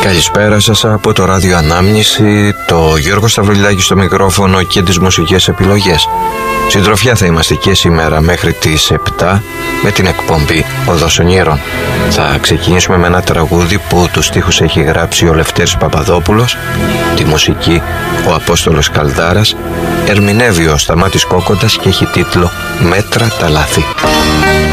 Καλησπέρα σας από το Ράδιο Ανάμνηση, το Γιώργο Σταυρουλάκη στο μικρόφωνο και τις μουσικές επιλογές. Συντροφιά θα είμαστε και σήμερα μέχρι τις 7 με την εκπομπή Οδός Ονείρων. Θα ξεκινήσουμε με ένα τραγούδι που τους στίχους έχει γράψει ο Λευτέρης Παπαδόπουλος, τη μουσική ο Απόστολος Καλδάρας, ερμηνεύει ο Σταμάτης Κόκοντας και έχει τίτλο «Μέτρα τα λάθη».